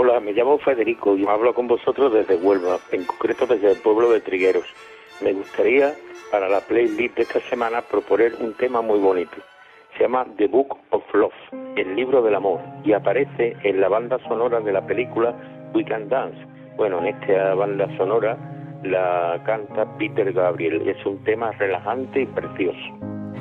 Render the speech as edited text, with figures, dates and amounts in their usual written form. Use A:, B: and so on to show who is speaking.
A: Hola, me llamo Federico y hablo con vosotros desde Huelva, en concreto desde el pueblo de Trigueros. Me gustaría, para la playlist de esta semana, proponer un tema muy bonito. Se llama The Book of Love, el libro del amor, y aparece en la banda sonora de la película We Can Dance. Bueno, en esta banda sonora la canta Peter Gabriel. Es un tema relajante y precioso.